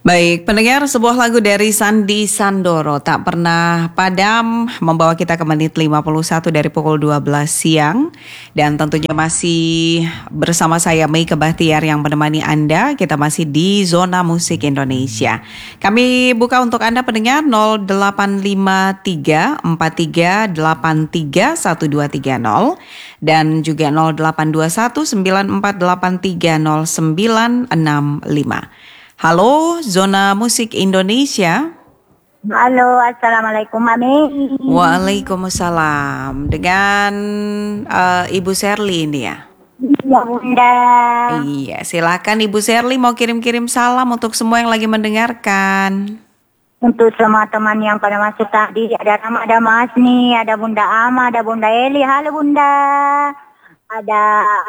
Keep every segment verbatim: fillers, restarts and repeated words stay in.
Baik, pendengar, sebuah lagu dari Sandi Sandoro, Tak Pernah Padam, membawa kita ke menit lima puluh satu dari pukul dua belas siang. Dan tentunya masih bersama saya Meike Bahtiar yang menemani Anda. Kita masih di Zona Musik Indonesia. Kami buka untuk Anda pendengar nol delapan lima tiga empat tiga delapan tiga satu dua tiga nol dan juga nol delapan dua satu sembilan empat delapan tiga nol sembilan enam lima. Halo, Zona Musik Indonesia. Halo, Assalamualaikum Mami. Waalaikumsalam. Dengan uh, Ibu Sherly ini ya? Iya Bunda. Iya, silakan Ibu Sherly mau kirim-kirim salam untuk semua yang lagi mendengarkan. Untuk semua teman yang pada masuk tadi, ada Rama, ada Masni, ada Bunda Ama, ada Bunda Eli. Halo Bunda. Ada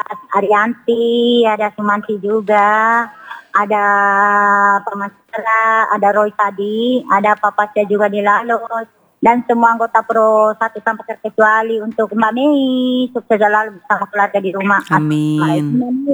Arianti, ada Sumanti juga. Ada Pak Masra, ada Roy tadi, ada Pak Pasya juga di Lalos, dan semua anggota Pro satu sampai terkecuali untuk Mbak Mei, sukses selalu bersama keluarga di rumah. Amin.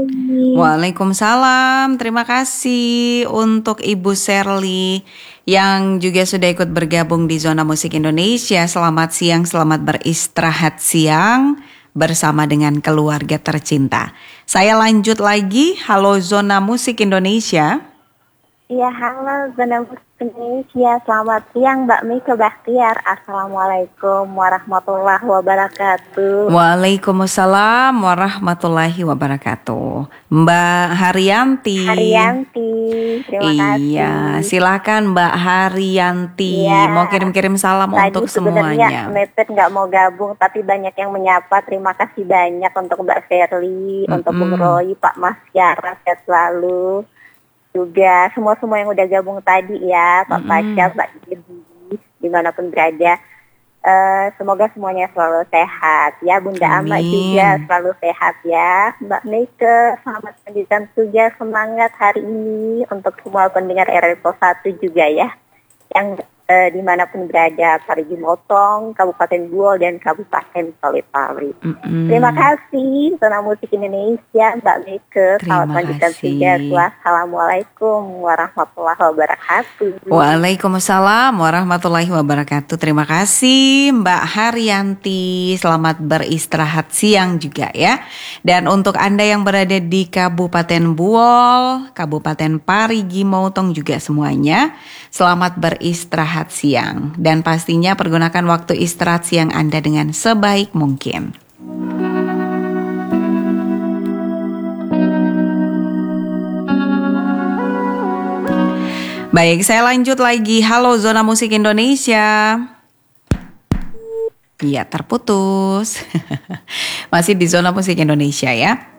Waalaikumsalam, terima kasih untuk Ibu Sherly yang juga sudah ikut bergabung di Zona Musik Indonesia. Selamat siang, selamat beristirahat siang bersama dengan keluarga tercinta. Saya lanjut lagi. Halo Zona Musik Indonesia. Iya, halo Zona Musik Indonesia. Selamat siang Mbak Meike Bahtiar. Assalamualaikum warahmatullahi wabarakatuh. Waalaikumsalam warahmatullahi wabarakatuh. Mbak Haryanti. Haryanti, terima kasih. Iya, silakan Mbak Haryanti. Ya, mau kirim-kirim salam tadi untuk sebenarnya semuanya. Mepet nggak mau gabung, tapi banyak yang menyapa. Terima kasih banyak untuk Mbak Sherly, mm-hmm. untuk Bung Roy, Pak Mas Yara, sehat selalu. Juga semua-semua yang udah gabung tadi ya, Pak mm-hmm. Pasha, Mbak Ibu, dimanapun berada. Uh, semoga semuanya selalu sehat ya, Bunda Ama juga selalu sehat ya. Mbak Meike, selamat melanjutkan tugas, semangat hari ini untuk semua pendengar R R P satu juga ya, yang uh, dimanapun berada, Parigi Motong, Kabupaten Buol, dan Kabupaten Tolikara. Mm-hmm. Terima kasih Zona Musik Indonesia, Mbak Meike. Selamat melanjutkan tugas. Wassalamualaikum warahmatullahi wabarakatuh. Waalaikumsalam warahmatullahi wabarakatuh. Terima kasih Mbak Haryanti. Selamat beristirahat siang juga ya. Dan untuk Anda yang berada di Kabupaten Buol, Kabupaten Parigi Motong juga semuanya, selamat beristirahat siang. Dan pastinya pergunakan waktu istirahat siang Anda dengan sebaik mungkin. Baik, saya lanjut lagi. Halo Zona Musik Indonesia. Iya, terputus. Masih di Zona Musik Indonesia ya.